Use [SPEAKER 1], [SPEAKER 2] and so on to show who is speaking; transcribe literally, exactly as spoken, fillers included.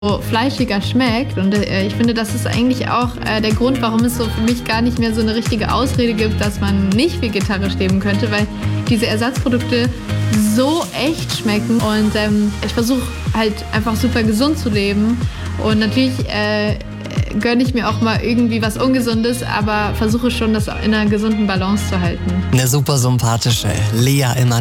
[SPEAKER 1] fleischiger schmeckt. Und äh, ich finde, das ist eigentlich auch äh, der Grund, warum es so für mich gar nicht mehr so eine richtige Ausrede gibt, dass man nicht vegetarisch leben könnte, weil diese Ersatzprodukte so echt schmecken. Und ähm, ich versuche halt einfach super gesund zu leben. Und natürlich äh, gönne ich mir auch mal irgendwie was Ungesundes, aber versuche schon, das in einer gesunden Balance zu halten.
[SPEAKER 2] Eine super sympathische Lea Immann.